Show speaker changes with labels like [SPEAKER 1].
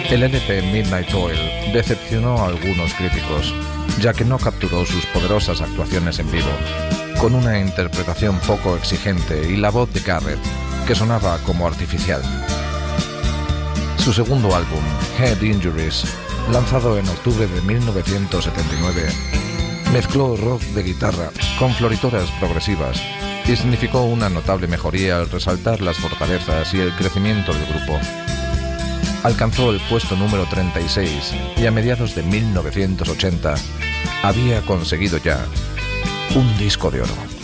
[SPEAKER 1] El LP Midnight Oil decepcionó a algunos críticos, ya que no capturó sus poderosas actuaciones en vivo, con una interpretación poco exigente y la voz de Garrett, que sonaba como artificial. Su segundo álbum, Head Injuries, lanzado en octubre de 1979, mezcló rock de guitarra con florituras progresivas y significó una notable mejoría al resaltar las fortalezas y el crecimiento del grupo. Alcanzó el puesto número 36 y a mediados de 1980 había conseguido ya un disco de oro.